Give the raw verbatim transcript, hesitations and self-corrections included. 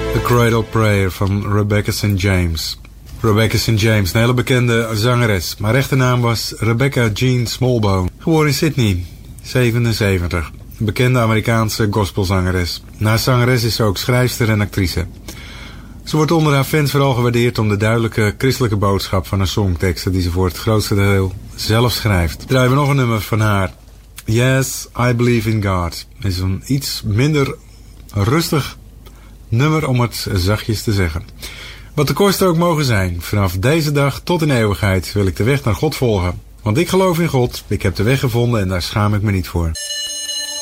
The Cradle Prayer van Rebecca Saint James. Rebecca Saint James, een hele bekende zangeres. Haar echte naam was Rebecca Jean Smallbone. Geboren in Sydney, zevenenzeventig. Een bekende Amerikaanse gospelzangeres. Naast zangeres is ze ook schrijfster en actrice. Ze wordt onder haar fans vooral gewaardeerd om de duidelijke christelijke boodschap van haar songteksten die ze voor het grootste deel zelf schrijft. Draaien we nog een nummer van haar. Yes, I Believe in God. Is een iets minder rustig nummer om het zachtjes te zeggen. Wat de kosten ook mogen zijn, vanaf deze dag tot in eeuwigheid wil ik de weg naar God volgen. Want ik geloof in God, ik heb de weg gevonden en daar schaam ik me niet voor.